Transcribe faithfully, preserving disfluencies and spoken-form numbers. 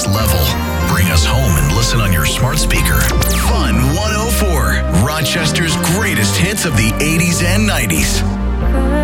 next level. Bring us home and listen on your smart speaker. Fun one oh four, Rochester's greatest hits of the eighties and nineties.